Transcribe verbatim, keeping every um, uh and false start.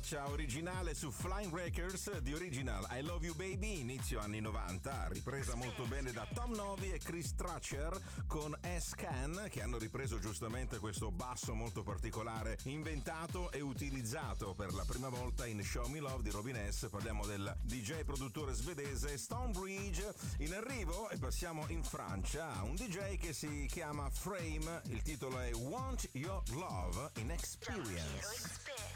traccia originale su Flying Records di Original I Love You Baby, inizio anni novanta, ripresa molto bene da Tom Novi e Chris Tracher con S-Can, che hanno ripreso giustamente questo basso molto particolare, inventato e utilizzato per la prima volta in Show Me Love di Robin S. Parliamo del D J produttore svedese Stonebridge. In arrivo e passiamo in Francia, un D J che si chiama Frame, il titolo è Want Your Love in Experience.